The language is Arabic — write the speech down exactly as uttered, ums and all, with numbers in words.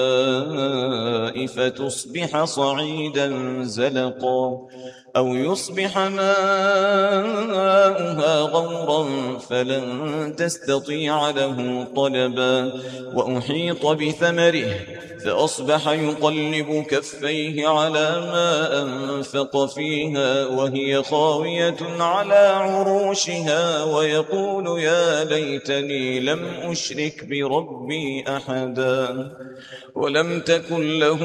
فتصبح صعيدا زلقا أو يصبح ماؤها غورا فلن تستطيع له طلبا وأحيط بثمره فأصبح يقلب كفيه على ما أنفق فيها وهي خاوية على عروشها ويقول يا ليتني لم أشرك بربي أحدا ولم تكن له